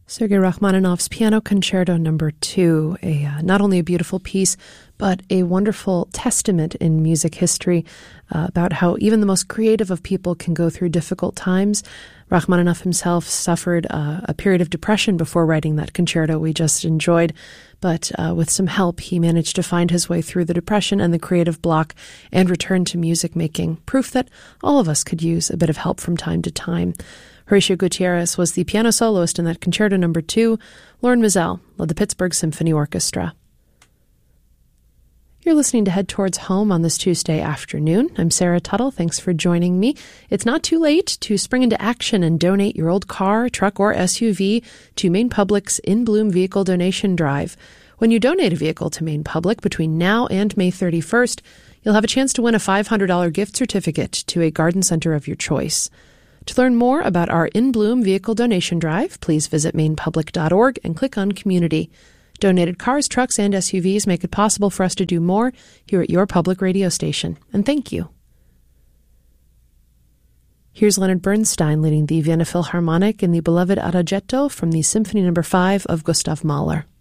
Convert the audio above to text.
Sergei Rachmaninoff's Piano Concerto No. 2, not only a beautiful piece, but a wonderful testament in music history about how even the most creative of people can go through difficult times. Rachmaninoff himself suffered a period of depression before writing that concerto we just enjoyed, but with some help, he managed to find his way through the depression and the creative block and return to music making, proof that all of us could use a bit of help from time to time. Horacio Gutierrez was the piano soloist in that Concerto No. 2. Lauren Mizell led the Pittsburgh Symphony Orchestra. You're listening to Head Towards Home on this Tuesday afternoon. I'm Sarah Tuttle. Thanks for joining me. It's not too late to spring into action and donate your old car, truck, or SUV to Maine Public's In Bloom Vehicle Donation Drive. When you donate a vehicle to Maine Public between now and May 31st, you'll have a chance to win a $500 gift certificate to a garden center of your choice. To learn more about our In Bloom Vehicle Donation Drive, please visit mainepublic.org and click on Community. Donated cars, trucks, and SUVs make it possible for us to do more here at your public radio station. And thank you. Here's Leonard Bernstein leading the Vienna Philharmonic in the beloved Adagietto from the Symphony No. 5 of Gustav Mahler.